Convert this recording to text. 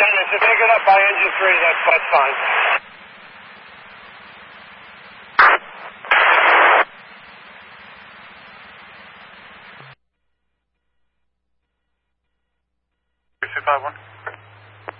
Dennis, if they get up by engine 3, that's fine. Two 5-1.